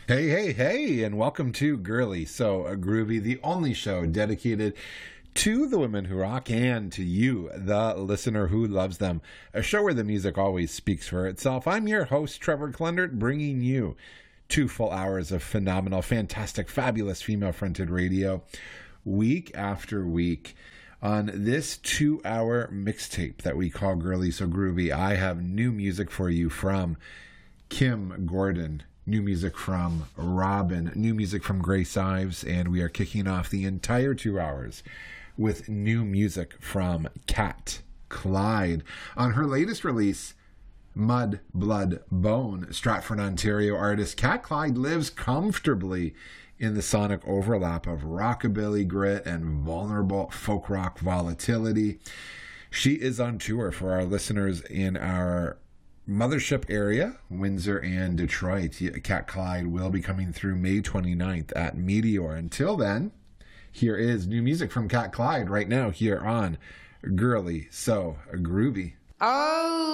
Hey, hey, hey, and welcome to Girly So Groovy, the only show dedicated to the women who rock and to you, the listener who loves them. A show where the music always speaks for itself. I'm your host, Trevor Klendert, bringing you 2 full hours of phenomenal, fantastic, fabulous female-fronted radio week after week. On this 2-hour mixtape that we call Girly So Groovy, I have new music for you from Kim Gordon, new music from Robin, new music from Grace Ives, and we are kicking off the entire 2 hours with new music from Kat Clyde. On her latest release, Mud, Blood, Bone, Stratford, Ontario artist Kat Clyde lives comfortably in the sonic overlap of rockabilly grit and vulnerable folk rock volatility. She is on tour for our listeners in our mothership area, Windsor and Detroit. Kat Clyde will be coming through May 29th at Meteor. Until then, here is new music from Kat Clyde right now here on Girly So Groovy. Oh!